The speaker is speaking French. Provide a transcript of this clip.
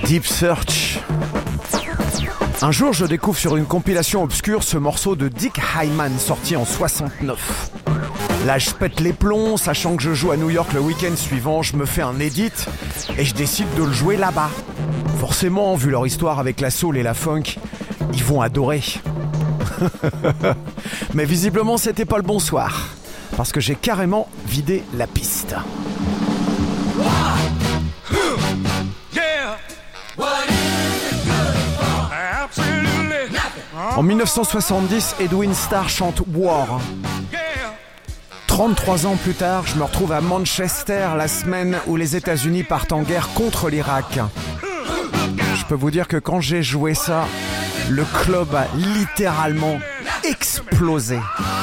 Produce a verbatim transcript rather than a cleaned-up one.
Deep Search. Un jour, je découvre sur une compilation obscure ce morceau de Dick Hyman sorti en soixante-neuf. Là, je pète les plombs, sachant que je joue à New York le week-end suivant, je me fais un edit et je décide de le jouer là-bas. Forcément, vu leur histoire avec la soul et la funk, ils vont adorer. Mais visiblement, c'était pas le bon soir, parce que j'ai carrément vidé la piste. En dix-neuf cent soixante-dix, Edwin Starr chante War. trente-trois ans plus tard, je me retrouve à Manchester la semaine où les États-Unis partent en guerre contre l'Irak. Je peux vous dire que quand j'ai joué ça, le club a littéralement explosé.